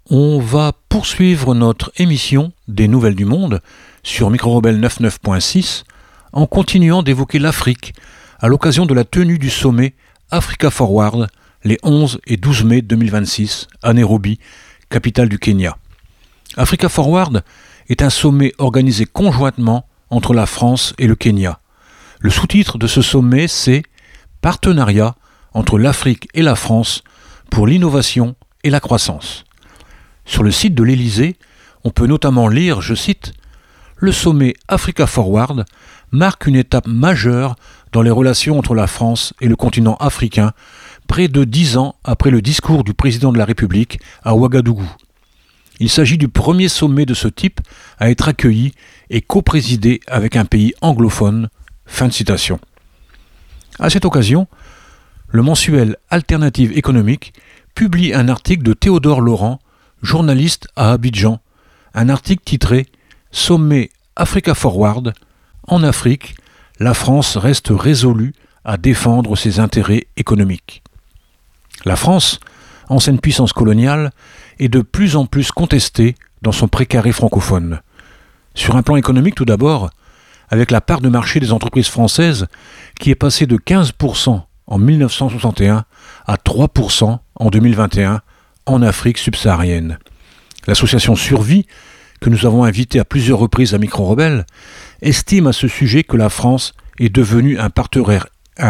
On va poursuivre notre émission des Nouvelles du Monde sur Micro-Rebelle 99.6 en continuant d'évoquer l'Afrique à l'occasion de la tenue du sommet Africa Forward les 11 et 12 mai 2026 à Nairobi, capitale du Kenya. Africa Forward est un sommet organisé conjointement entre la France et le Kenya. Le sous-titre de ce sommet, c'est « Partenariat entre l'Afrique et la France pour l'innovation et la croissance ». Sur le site de l'Élysée, on peut notamment lire, je cite, « Le sommet Africa Forward marque une étape majeure dans les relations entre la France et le continent africain, près de 10 ans après le discours du président de la République à Ouagadougou. Il s'agit du premier sommet de ce type à être accueilli et coprésidé avec un pays anglophone. » Fin de citation. À cette occasion, le mensuel Alternative économique publie un article de Théodore Laurent, journaliste à Abidjan, un article titré « Sommet Africa Forward. En Afrique, la France reste résolue à défendre ses intérêts économiques. » La France, ancienne puissance coloniale, est de plus en plus contestée dans son précaré francophone. Sur un plan économique tout d'abord, avec la part de marché des entreprises françaises qui est passée de 15% en 1961 à 3% en 2021 en Afrique subsaharienne. L'association Survie, que nous avons invitée à plusieurs reprises à Micro-Rebelle, estime à ce sujet que la France est devenue un partenaire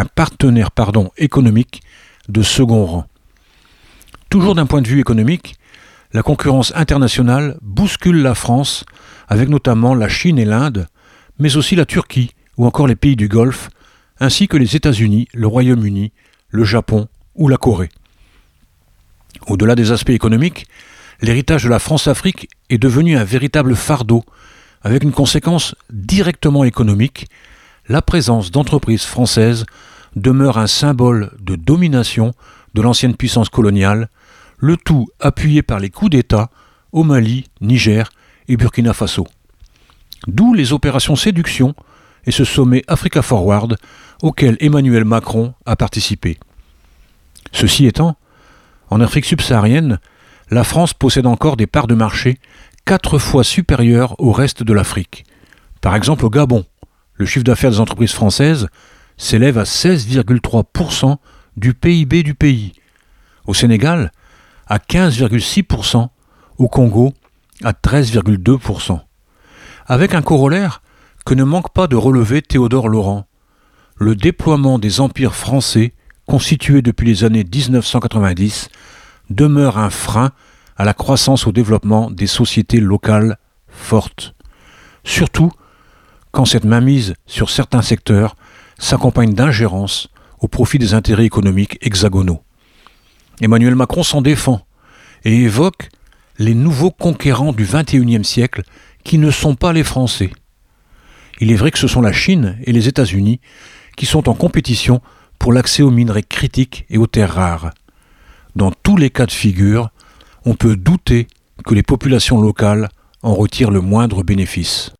économique de second rang. Toujours d'un point de vue économique, la concurrence internationale bouscule la France, avec notamment la Chine et l'Inde, mais aussi la Turquie ou encore les pays du Golfe, ainsi que les États-Unis, le Royaume-Uni, le Japon ou la Corée. Au-delà des aspects économiques, l'héritage de la France-Afrique est devenu un véritable fardeau, avec une conséquence directement économique. La présence d'entreprises françaises demeure un symbole de domination de l'ancienne puissance coloniale, le tout appuyé par les coups d'État au Mali, Niger et Burkina Faso. D'où les opérations séduction et ce sommet Africa Forward auquel Emmanuel Macron a participé. Ceci étant, en Afrique subsaharienne, la France possède encore des parts de marché 4 fois supérieures au reste de l'Afrique. Par exemple au Gabon, le chiffre d'affaires des entreprises françaises s'élève à 16,3% du PIB du pays. Au Sénégal, à 15,6%, au Congo, à 13,2%. Avec un corollaire que ne manque pas de relever Théodore Laurent, le déploiement des empires français constitués depuis les années 1990 demeure un frein à la croissance au développement des sociétés locales fortes. Surtout quand cette mainmise sur certains secteurs s'accompagne d'ingérences au profit des intérêts économiques hexagonaux. Emmanuel Macron s'en défend et évoque les nouveaux conquérants du XXIe siècle qui ne sont pas les Français. Il est vrai que ce sont la Chine et les États-Unis qui sont en compétition pour l'accès aux minerais critiques et aux terres rares. Dans tous les cas de figure, on peut douter que les populations locales en retirent le moindre bénéfice.